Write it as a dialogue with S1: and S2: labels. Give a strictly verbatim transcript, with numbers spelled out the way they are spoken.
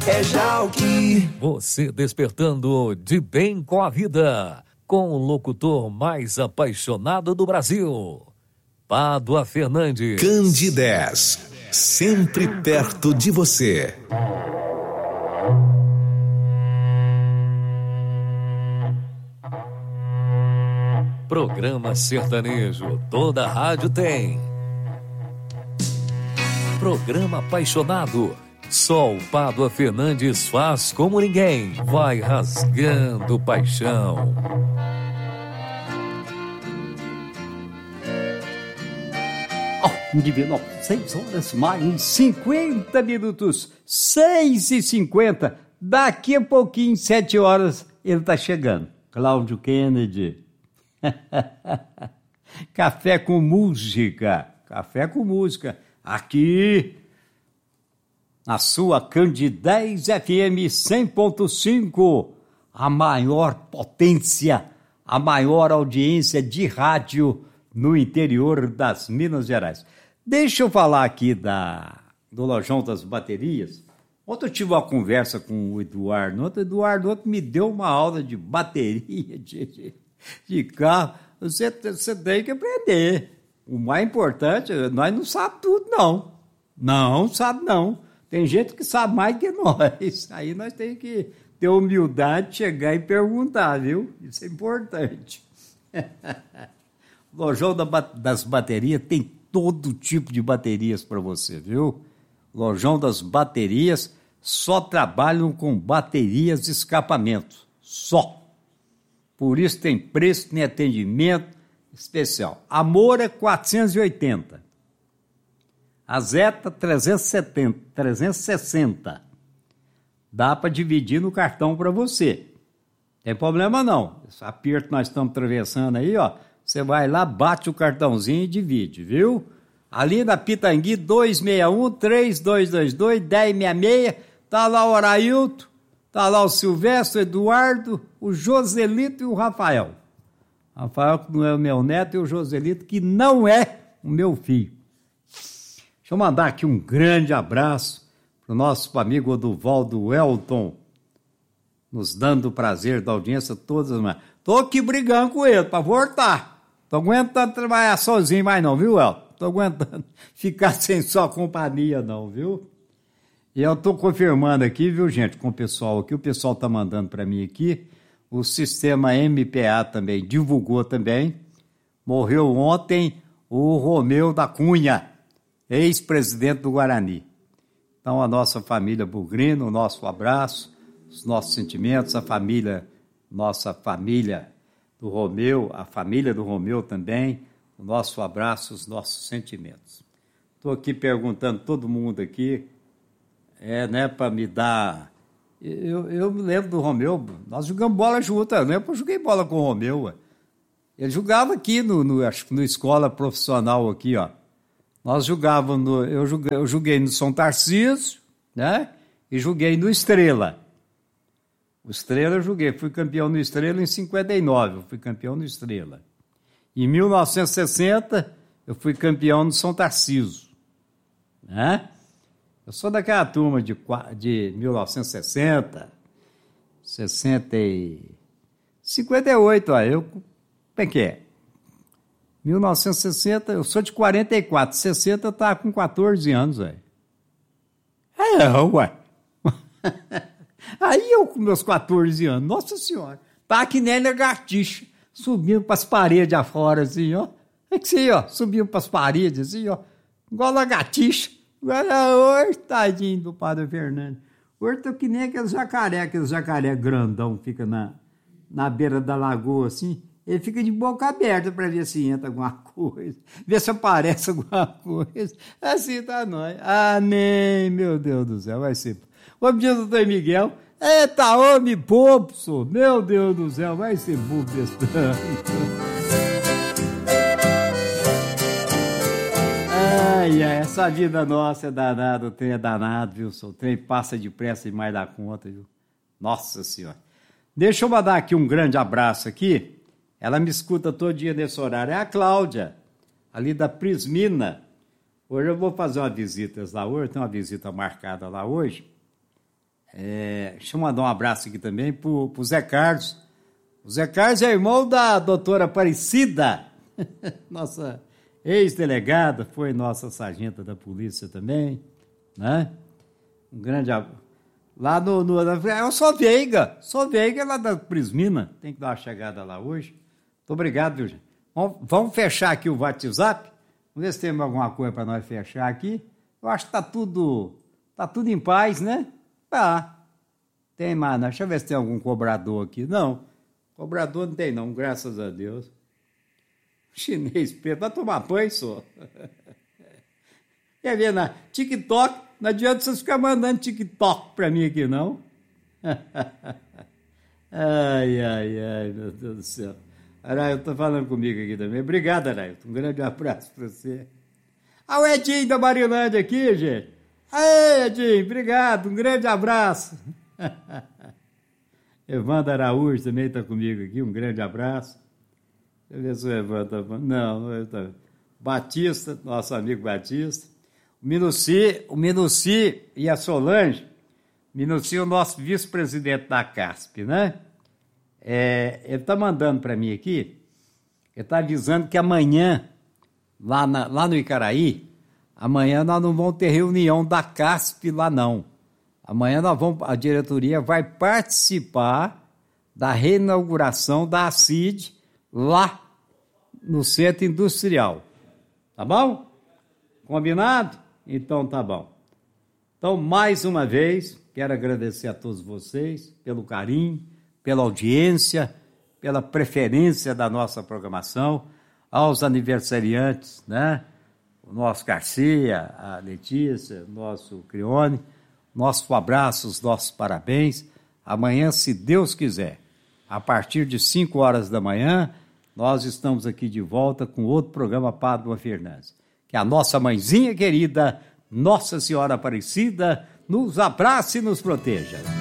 S1: É Jalki.
S2: Você despertando de bem com a vida, com o locutor mais apaixonado do Brasil, Pádua Fernandes.
S3: Candidez, sempre perto de você.
S2: Programa sertanejo, toda rádio tem. Programa apaixonado, só o Pádua Fernandes faz como ninguém, vai rasgando paixão.
S4: Oh, divino, seis horas mais cinquenta minutos, seis e cinquenta, daqui a pouquinho, sete horas, ele tá chegando. Cláudio Kennedy. Café com música, café com música, aqui na sua Candidez F M cem ponto cinco, a maior potência, a maior audiência de rádio no interior das Minas Gerais. Deixa eu falar aqui da, do Lojão das Baterias. Ontem eu tive uma conversa com o Eduardo, ontem o Eduardo ontem me deu uma aula de bateria, de... de de carro, você, você tem que aprender. O mais importante, nós não sabemos tudo, não. Não sabe, não. Tem gente que sabe mais que nós. Aí nós temos que ter humildade, chegar e perguntar, viu? Isso é importante. O Lojão das Baterias tem todo tipo de baterias para você, viu? Lojão das Baterias só trabalham com baterias de escapamento. Só. Por isso tem preço, tem atendimento especial. A Moura, quatrocentos e oitenta. A Zeta, trezentos e setenta, trezentos e sessenta. Dá para dividir no cartão para você. Tem problema não. Esse aperto que nós estamos atravessando aí, ó, você vai lá, bate o cartãozinho e divide, viu? Ali na Pitangui, dois seis um, três dois dois dois, um zero seis seis, tá lá o Arailton, tá lá o Silvestre, o Eduardo, o Joselito e o Rafael. Rafael, que não é o meu neto, e o Joselito, que não é o meu filho. Deixa eu mandar aqui um grande abraço para o nosso amigo Oduvaldo Elton, nos dando o prazer da audiência todas as manhãs. Tô aqui brigando com ele para voltar. Tô aguentando trabalhar sozinho mais não, viu, Elton? Tô aguentando ficar sem sua companhia não, viu? E eu tô confirmando aqui, viu, gente, com o pessoal aqui, o pessoal tá mandando para mim aqui, o sistema M P A também divulgou também, morreu ontem o Romeu da Cunha, ex-presidente do Guarani. Então a nossa família Bugrino, o nosso abraço, os nossos sentimentos, a família, nossa família do Romeu, a família do Romeu também, o nosso abraço, os nossos sentimentos. Estou aqui perguntando todo mundo aqui, é, né, para me dar... Eu, eu me lembro do Romeu, nós jogamos bola junto, eu lembro que eu joguei bola com o Romeu. Ué. Ele jogava aqui, no, no, acho que na escola profissional aqui, ó. Nós jogávamos, no, eu, joguei, eu joguei no São Tarcísio, né, e joguei no Estrela. O Estrela eu joguei, fui campeão no Estrela em cinquenta e nove, eu fui campeão no Estrela. Em mil novecentos e sessenta, eu fui campeão no São Tarcísio, né? Eu sou daquela turma de, de mil novecentos e sessenta, sessenta e... cinquenta e oito, ó, eu... Como é que é? mil novecentos e sessenta, eu sou de quarenta e quatro, sessenta eu estava com quatorze anos, velho. É, ué. Aí eu, com meus quatorze anos, nossa senhora, tá que nem lagartixa, subindo para as paredes afora, assim, ó. É que você, ó, subindo para as paredes, assim, ó, igual lagartixa. Agora, hoje, tadinho do Padre Fernando. Hoje tô que nem aquele jacaré, aquele jacaré grandão, fica na, na beira da lagoa, assim. Ele fica de boca aberta para ver se entra alguma coisa, ver se aparece alguma coisa. Assim tá nós. Amém, meu Deus do céu, vai ser... Como diz o doutor Miguel, eita homem bobo, sou. Meu Deus do céu, vai ser bobo desse tanto. Ai, ai, essa vida nossa é danada, o trem é danado, viu? O trem passa depressa demais da conta, viu? Nossa Senhora. Deixa eu mandar aqui um grande abraço aqui. Ela me escuta todo dia nesse horário. É a Cláudia, ali da Prismina. Hoje eu vou fazer uma visita lá hoje, tem uma visita marcada lá hoje. É, deixa eu mandar um abraço aqui também pro, pro Zé Carlos. O Zé Carlos é irmão da doutora Aparecida, nossa ex-delegada, foi nossa sargenta da polícia também, né? Um grande abraço. Lá no... no eu sou Veiga, sou Veiga lá da Prismina, tem que dar uma chegada lá hoje. Muito obrigado, viu, gente? Vamos, vamos fechar aqui o WhatsApp, vamos ver se tem alguma coisa para nós fechar aqui. Eu acho que tá tudo, tá tudo em paz, né? Tá. Tem mais, não. Deixa eu ver se tem algum cobrador aqui. Não, cobrador não tem não, graças a Deus. Chinês Pedro, vai tomar banho, só. Quer ver, na TikTok, não adianta vocês ficar mandando TikTok pra mim aqui, não. Ai, ai, ai, meu Deus do céu. Arailton tá falando comigo aqui também. Obrigado, Arailton. Um grande abraço pra você. Ah, o Edinho da Marilândia aqui, gente. Aí, Edinho, obrigado. Um grande abraço. Evandro Araújo também está comigo aqui. Um grande abraço. Deixa eu ver se o Evandro está falando. Não, não está. Batista, nosso amigo Batista. O Minuci, o Minuci e a Solange. Minuci é o nosso vice-presidente da CASP, né? É, ele está mandando para mim aqui, ele está avisando que amanhã, lá, na, lá no Icaraí, amanhã nós não vamos ter reunião da CASP lá, não. Amanhã nós vamos, a diretoria vai participar da reinauguração da A C I D lá no Centro Industrial. Tá bom? Combinado? Então tá bom. Então, mais uma vez, quero agradecer a todos vocês pelo carinho, pela audiência, pela preferência da nossa programação, aos aniversariantes, né? O nosso Garcia, a Letícia, o nosso Crione, nosso abraço, os nossos parabéns. Amanhã, se Deus quiser, a partir de cinco horas da manhã, nós estamos aqui de volta com outro programa Pádua Fernandes. Que a nossa mãezinha querida, Nossa Senhora Aparecida, nos abrace e nos proteja.